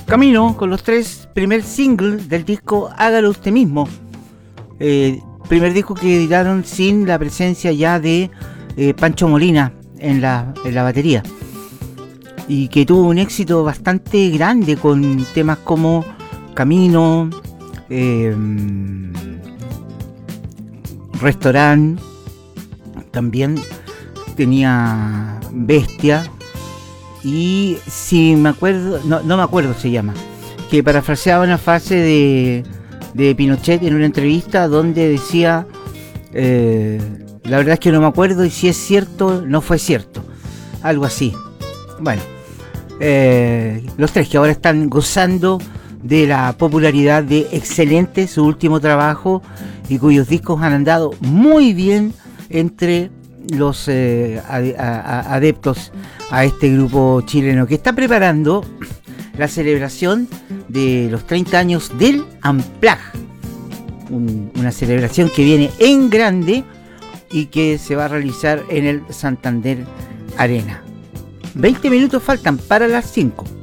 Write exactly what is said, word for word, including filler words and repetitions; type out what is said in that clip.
Camino con los tres primer singles del disco Hágalo Usted Mismo. Eh, primer disco que editaron sin la presencia ya de eh, Pancho Molina en la, en la batería. Y que tuvo un éxito bastante grande con temas como Camino, eh, Restaurant, también tenía Bestia. Y si me acuerdo, no, no me acuerdo se llama, que parafraseaba una frase de, de Pinochet en una entrevista donde decía, eh, la verdad es que no me acuerdo y si es cierto, no fue cierto, algo así. Bueno, eh, los tres que ahora están gozando de la popularidad de Excelente, su último trabajo, y cuyos discos han andado muy bien entre los eh, adeptos a este grupo chileno que está preparando la celebración de los treinta años del Unplugged, Un, una celebración que viene en grande y que se va a realizar en el Santander Arena. veinte minutos faltan para las cinco.